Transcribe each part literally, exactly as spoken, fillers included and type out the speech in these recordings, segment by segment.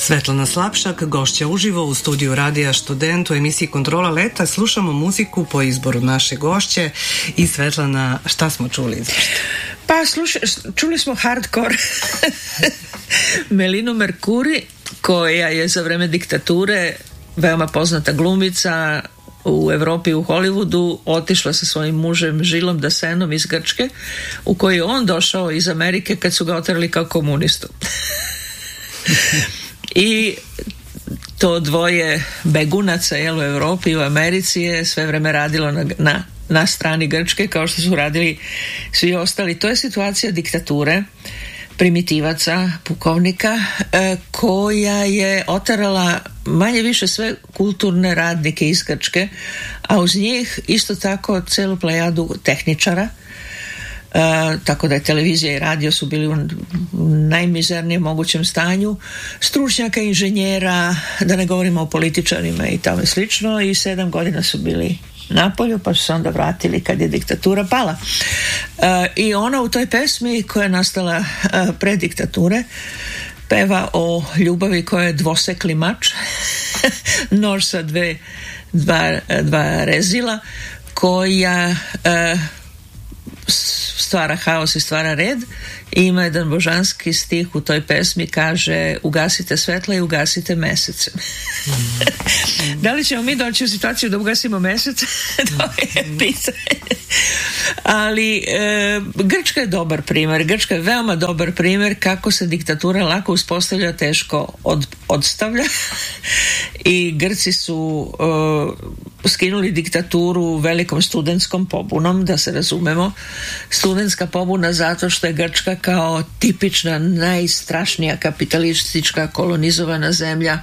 Svetlana Slapšak, gošća uživo u studiju Radija Student u emisiji Kontrola leta. Slušamo muziku po izboru naše gošće. I Svetlana, šta smo čuli izvršte? Pa slušaj, čuli smo hardcore Melinu Mercuri, koja je za vreme diktature veoma poznata glumica u Evropi, u Hollywoodu, otišla sa svojim mužem Žilom Dasenom iz Grčke, u koji je on došao iz Amerike kad su ga oterali kao komunistu. I to dvoje begunaca jel, u Evropi i u Americi je sve vreme radilo na, na, na strani Grčke, kao što su radili svi ostali. To je situacija diktature, primitivaca, pukovnika, e, koja je oterala manje više sve kulturne radnike iz Grčke, a uz njih isto tako celu plejadu tehničara. Uh, tako da je televizija i radio su bili u najmizernijem mogućem stanju, stručnjaka, inženjera, da ne govorimo o političarima i tome slično, i sedam godina su bili napolju, pa su se onda vratili kad je diktatura pala. Uh, i ona u toj pesmi koja je nastala uh, pre diktature peva o ljubavi koja je dvosekli mač nož sa dve, dva, dva rezila, koja uh, stvara haos i stvara red. I ima jedan božanski stih u toj pesmi, kaže: ugasite svetla i ugasite mesece. Mm. Da li ćemo mi doći u situaciju da ugasimo mesec? To je pitanje. Ali e, Grčka je dobar primjer. Grčka je veoma dobar primjer kako se diktatura lako uspostavlja, teško od, odstavlja. I Grci su e, skinuli diktaturu velikom studentskom pobunom, da se razumemo. Studentska pobuna zato što je Grčka kao tipična, najstrašnija kapitalistička kolonizovana zemlja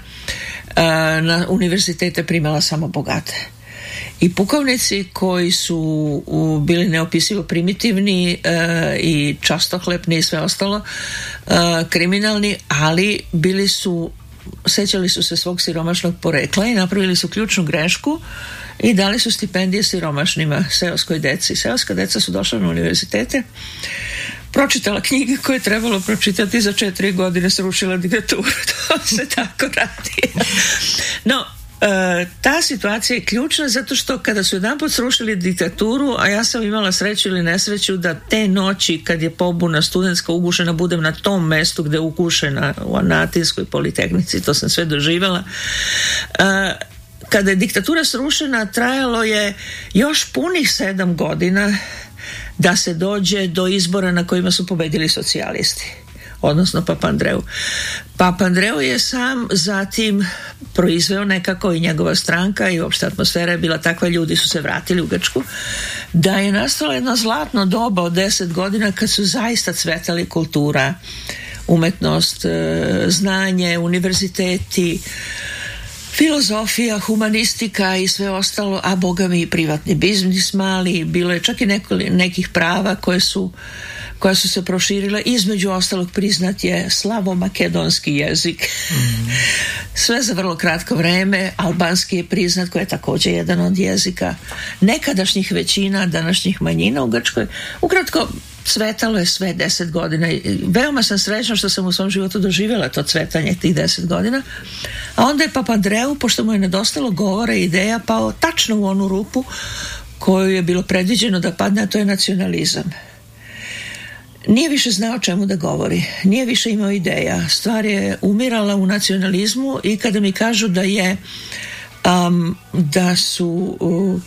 na univerzitete primala samo bogate. I pukovnici koji su bili neopisivo primitivni e, i častohlepni i sve ostalo, e, kriminalni, ali bili su, sećali su se svog siromašnog porekla i napravili su ključnu grešku i dali su stipendije siromašnima, seoskoj deci. Seoska deca su došla na univerzitete, pročitala knjige koje je trebalo pročitati, za četiri godine srušila diktaturu. To se tako radi. No, e, ta situacija je ključna zato što kada su jedanput srušili diktaturu, a ja sam imala sreću ili nesreću da te noći kad je pobuna studentska ugušena budem na tom mestu gde je ugušena, na Atinskoj politehnici, to sam sve doživjela. E, kada je diktatura srušena, trajalo je još punih sedam godina da se dođe do izbora na kojima su pobedili socijalisti, odnosno Papandreou. Papandreou je sam zatim proizveo nekako, i njegova stranka i uopšte atmosfera je bila takva, ljudi su se vratili u Grčku, da je nastala jedna zlatna doba od deset godina kad su zaista cvetali kultura, umetnost, znanje, univerziteti, filozofija, humanistika i sve ostalo, a boga mi i privatni biznis mali, bilo je čak i neko, nekih prava koje su, koja su se proširile, između ostalog priznat je slavo-makedonski jezik. Mm. Sve za vrlo kratko vreme, albanski je priznat, koji je također jedan od jezika nekadašnjih većina, današnjih manjina u Grčkoj. Ukratko, cvetalo je sve deset godina. Veoma sam srećna što sam u svom životu doživjela to cvetanje tih deset godina. A onda je Papandreou, pošto mu je nedostalo govora i ideja, pao tačno u onu rupu koju je bilo predviđeno da padne, a to je nacionalizam. Nije više znao čemu da govori, nije više imao ideja. Stvar je umirala u nacionalizmu i kada mi kažu da je um, da su uh,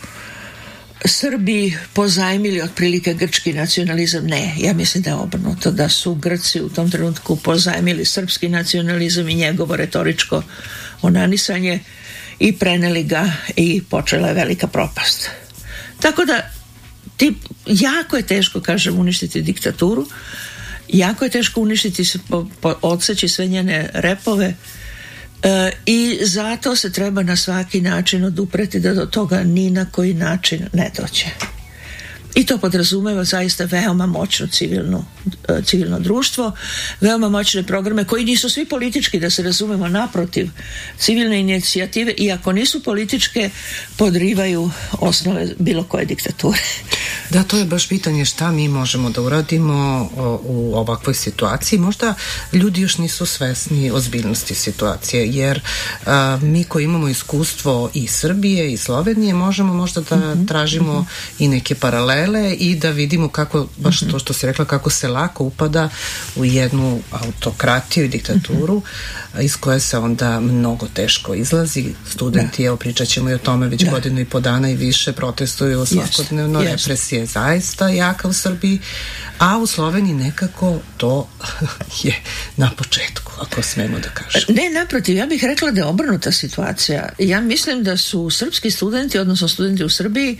Srbi pozajmili otprilike grčki nacionalizam, ne, ja mislim da je obrnuto, da su Grci u tom trenutku pozajmili srpski nacionalizam i njegovo retoričko onanisanje i preneli ga i počela je velika propast. Tako da tip, jako je teško, kažem, uništiti diktaturu, jako je teško uništiti, po, po, odseći sve njene repove, e, i zato se treba na svaki način odupreti da do toga ni na koji način ne dođe. I to podrazumeva zaista veoma moćno civilno, civilno društvo, veoma moćne programe koji nisu svi politički, da se razumemo, naprotiv, civilne inicijative, i ako nisu političke, podrivaju osnove bilo koje diktature. Da, to je baš pitanje šta mi možemo da uradimo u ovakvoj situaciji. Možda ljudi još nisu svesni ozbiljnosti situacije, jer a, mi koji imamo iskustvo i Srbije i Slovenije možemo možda da mm-hmm. tražimo mm-hmm. i neke paralele i da vidimo kako, baš mm-hmm. to što si rekla, kako se lako upada u jednu autokratiju i diktaturu mm-hmm. iz koje se onda mnogo teško izlazi. Studenti, da. Evo pričat ćemo i o tome, već da. godinu i po dana i više protestuju svakodnevno, yes. represija je zaista jaka u Srbiji, a u Sloveniji nekako to je na početku, ako smemo da kažemo. Ne, naprotiv, ja bih rekla da je obrnuta situacija. Ja mislim da su srpski studenti, odnosno studenti u Srbiji,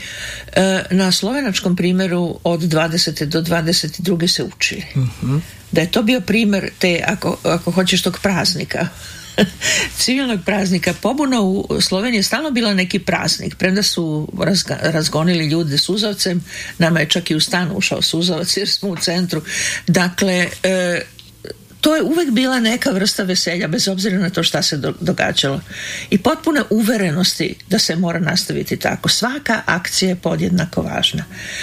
na slovenačkom primjeru od dvadesete do dvadeset druge se učili. Mm-hmm. Da je to bio primjer te, ako, ako hoćeš, tog praznika, civilnog praznika. Pobuna u Sloveniji je stalno bila neki praznik, premda su razga, razgonili ljude suzavcem, nama je čak i u stan ušao suzavac jer smo u centru. Dakle, e, to je uvek bila neka vrsta veselja, bez obzira na to šta se do, događalo. I potpune uverenosti da se mora nastaviti tako. Svaka akcija je podjednako važna.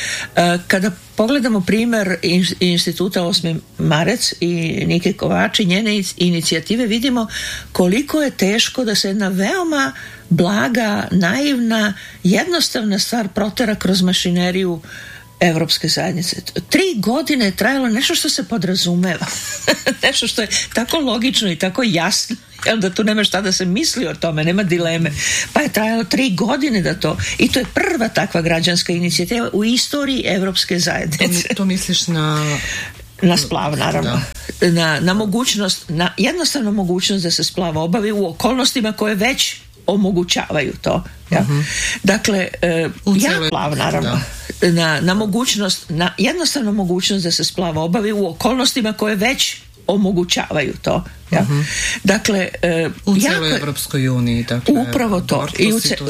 E, kada pogledamo primjer instituta osmi marec i Nike Kovač i njene inicijative, vidimo koliko je teško da se jedna veoma blaga, naivna, jednostavna stvar protera kroz mašineriju Evropske zajednice. Tri godine je trajalo nešto što se podrazumeva. Nešto što je tako logično i tako jasno, jel, da tu nema šta da se misli o tome, nema dileme. Pa je trajalo tri godine da to... I to je prva takva građanska inicijativa u istoriji Evropske zajednice. To, to misliš na... Na splav, naravno. Na, na mogućnost, na jednostavno mogućnost da se splav obavi u okolnostima koje već omogućavaju to. Ja. Uh-huh. Dakle, e, ja plav, naravno. Na, na mogućnost, na jednostavno mogućnost da se splav obavi u okolnostima koje već omogućavaju to. Ja. Uh-huh. Dakle, e, u cijeloj Evropskoj uniji. Dakle, upravo to. I u, ce,